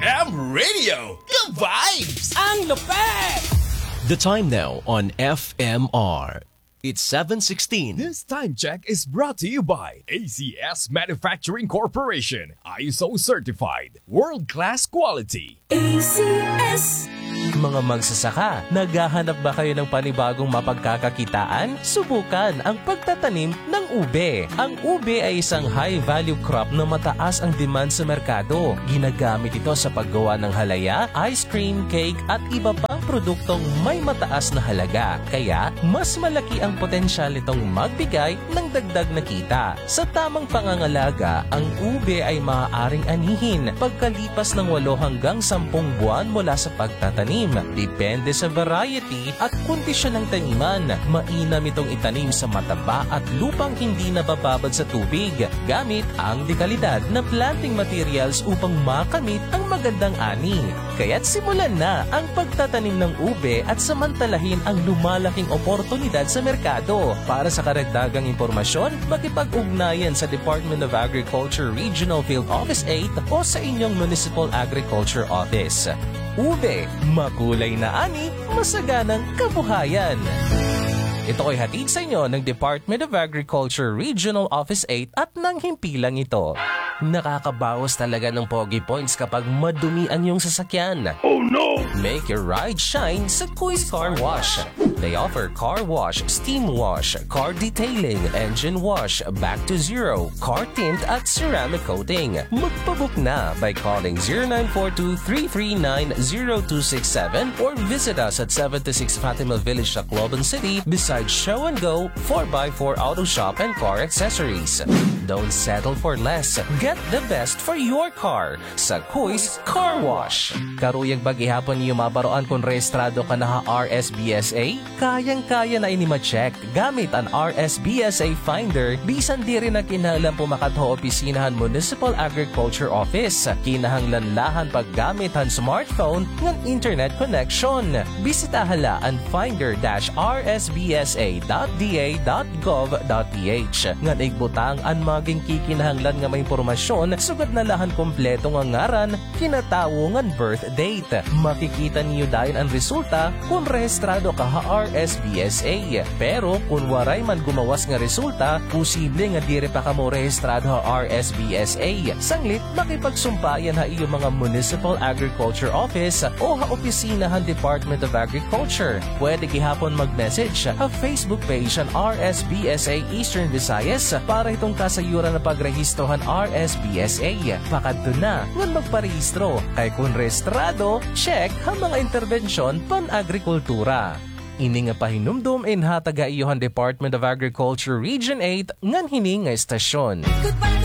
FM Radio. Good vibes! Ang lupet! The time now on FMR. It's 7:16. This time check is brought to you by ACS Manufacturing Corporation. ISO certified. World-class quality. ACS. Mga magsasaka, naghahanap ba kayo ng panibagong mapagkakakitaan? Subukan ang pagtatanim ng ube. Ang ube ay isang high-value crop na mataas ang demand sa merkado. Ginagamit ito sa paggawa ng halaya, ice cream, cake at iba pang produktong may mataas na halaga. Kaya, mas malaki ang potensyal nitong magbigay ng dagdag na kita. Sa tamang pangangalaga, ang ube ay maaaring anihin pagkalipas ng 8 hanggang 10 buwan mula sa pagtatanim. Depende sa variety at kondisyon ng taniman. Mainam itong itanim sa mataba at lupang hindi nabababad sa tubig. Gamit ang dekalidad na planting materials upang makamit ang magandang ani. Kaya't simulan na ang pagtatanim ng ube at samantalahin ang lumalaking oportunidad sa merkado. Para sa karagdagang impormasyon, makipag-ugnayan sa Department of Agriculture Regional Field Office 8 o sa inyong Municipal Agriculture Office. Ube, makulay na ani, masaganang kabuhayan. Ito ay hatid sa inyo ng Department of Agriculture Regional Office 8 at ng himpilang ito. Nakakabawas talaga ng pogi points kapag madumi ang iyong sasakyan. Oh no! Make your ride shine sa Kuis Car Wash. They offer car wash, steam wash, car detailing, engine wash, back to zero, car tint at ceramic coating. Magpabook na by calling 0942-339-0267 or visit us at 76 Fatima Village, Tacloban City beside Show and Go 4x4 Auto Shop and Car Accessories. Don't settle for less. Get the best for your car sa Kuis Car Wash. Karuyang bagihapon niyo mabaroan kung rehistrado ka na RSBSA? Kayang-kaya na ini ma-check gamit ang RSBSA Finder. Bisan di rin na kinahanglan pumakatho opisinahan Municipal Agriculture Office. Kinahanglan lahan paggamit ang smartphone ng internet connection. Bisitahala ang finder-rsbsa.da.gov.ph nga igbutang ang maging kikinahanglan nga may impormasyon sugad na lahan kompleto nga ngaran, kinatawo nga birth date. Makikita niyo dayon ang resulta kung rehistrado ka RSBSA. Pero kung waray man gumawas nga resulta, posible nga dire pa ka mo rehistrado RSBSA. Sanglit makipagsumpayan ha iyo mga Municipal Agriculture Office o ha opisina han Department of Agriculture. Pwede gihapon mag-message ha Facebook page ang RSBSA Eastern Visayas para itong kasayuran na pagrehistrohan RSBSA. Pakadto na ngan magparehistro. Kay kung rehistrado, check ha mga interbensyon pan-agrikultura. Ini nga pahinumdum in hataga iyohan Department of Agriculture Region 8 ngan hini nga estasyon.